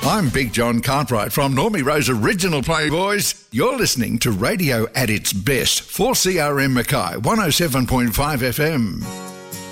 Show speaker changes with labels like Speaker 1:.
Speaker 1: I'm Big John Cartwright from Normie Rose Original Playboys. You're listening to radio at its best. 4CRM Mackay, 107.5 FM.